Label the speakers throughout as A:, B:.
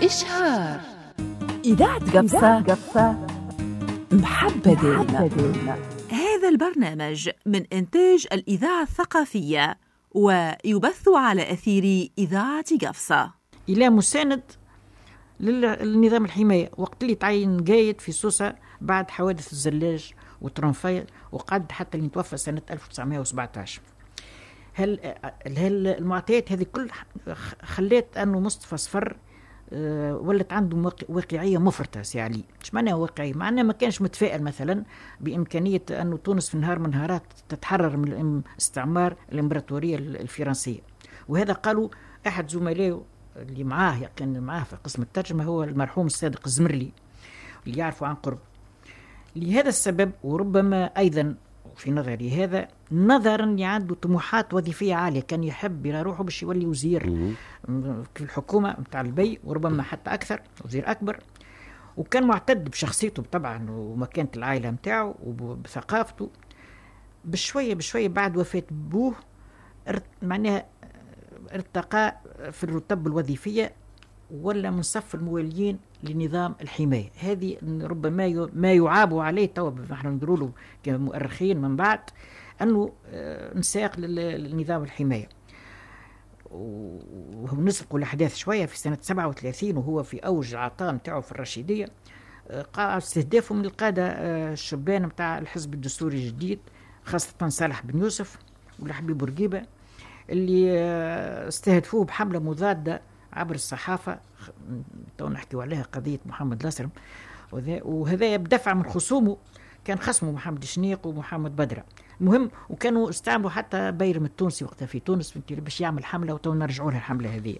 A: إشهار.
B: إذاعة قفصة محبة دينا.
C: هذا البرنامج من إنتاج الإذاعة الثقافية ويبث على أثير إذاعة قفصة.
D: إلى مساند للنظام الحماية وقت اللي تعين قايد في سوسة بعد حوادث الزلاج وترنفاي وقعد حتى اللي توفى سنة 1917. هل المعطيات هذه كل خلت أنه مصطفى صفر ولت عنده واقعية مفرطة سي علي. مش معناها واقعية، معناها ما كانش متفائل مثلا بإمكانية أنه تونس في نهار من نهارات تتحرر من استعمار الإمبراطورية الفرنسية. وهذا قالوا أحد زملائه اللي معاه كان معاه في قسم الترجمة هو المرحوم الصادق الزمرلي اللي يعرفوا عن قرب. لهذا السبب وربما أيضا في نظري هذا نظرا اللي عنده طموحات وظيفية عالية، كان يحب يرى روحه باش يولي وزير في الحكومة متاع البي وربما حتى أكثر وزير أكبر، وكان معتد بشخصيته طبعا ومكانة العائلة متاعه وبثقافته. بشوية بعد وفاة بوه معناها ارتقى في الرتب الوظيفية ولا من صف المواليين لنظام الحماية. هذه ربما ما يعاب عليه توا نحن نديروا له كمؤرخين من بعد أنه انساق لنظام الحماية. وهو نسبق الأحداث شوية في سنة 37 وهو في أوج العطاء متاعه في الرشيدية قام استهدافه من القادة الشبان متاع الحزب الدستوري الجديد خاصة صالح بن يوسف والحبيب بورقيبة اللي استهدفوه بحملة مضادة عبر الصحافة. تو نحكي عليها قضية محمد لاسرم وهذا بدفع من خصومه كان خصمه محمد شنيق ومحمد بدرة. المهم وكانوا استعملوا حتى بايرم التونسي وقتها في تونس باش يعمل حملة وتو نرجعوا لها الحملة هذه.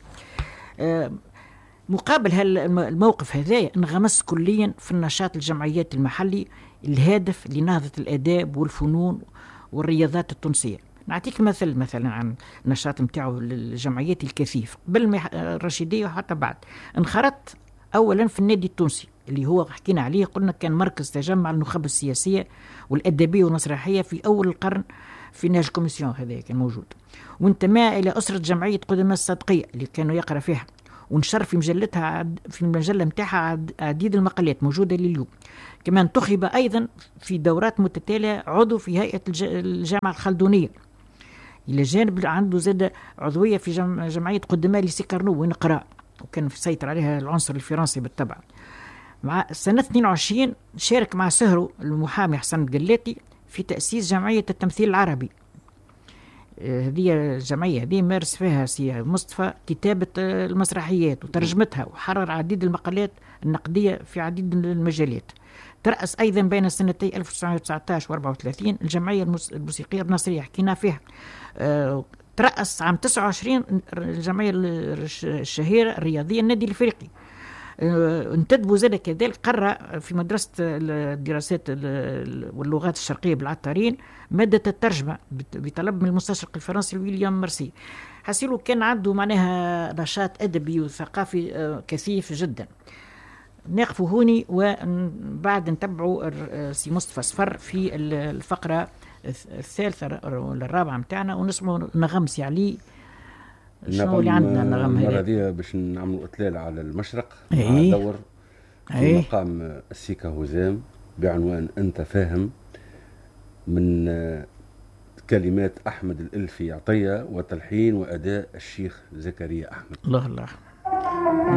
D: مقابل الموقف هذا انغمس كليا في النشاط الجمعيات المحلي الهادف لنهضة الآداب والفنون والرياضات التونسية. نعطيك مثلا عن النشاط متاعه الجمعيات الكثيف قبل الرشيدية وحتى بعد. انخرط أولا في النادي التونسي اللي هو حكينا عليه، قلنا كان مركز تجمع النخب السياسية والأدبية والمسرحية في أول القرن في نهج كوميسيون هذا كان موجود، وانتمى إلى أسرة جمعية قدماء الصادقية اللي كانوا يقرأ فيها ونشر في مجلتها في المجلة متاعها عديد المقالات موجودة لليوم. كمان انتخب أيضا في دورات متتالية عضو في هيئة الجامعة الخلدونية، إلى جانب عنده زاد عضوية في جمعية قدماء لسيكارنو وين قرأ وكان يسيطر عليها العنصر الفرنسي بالطبع. مع سنة 22 شارك مع سهرو المحامي حسن القلاتي في تأسيس جمعية التمثيل العربي. هذه الجمعية هذه مارس فيها سي مصطفى كتابة المسرحيات وترجمتها وحرر عديد المقالات النقدية في عديد المجالات. ترأس أيضا بين سنتي 1919 و34 الجمعية الموسيقية النصرية حكينا فيها. ترأس عام 29 الجمعية الشهيرة الرياضية النادي الأفريقي. انتدبوا زاد كذلك قرأ في مدرسة الدراسات واللغات الشرقية بالعطارين مادة الترجمة بطلب من المستشرق الفرنسي ويليام مارسي. حسيلو كان عنده معناها نشاط أدبي وثقافي كثيف جدا. نقفوا هوني وبعد نتبعوا سي مصطفى صفر في الفقرة الثالثة ولا الرابعة متاعنا ونسمعوا نغم سي علي. شنو اللي عندنا النغم
E: هذه؟ المرة دي باش نعملوا إطلال على المشرق مع دور في مقام السيكا هزام بعنوان أنت فاهم من كلمات أحمد الألفي عطية وتلحين وأداء الشيخ زكريا أحمد.
D: الله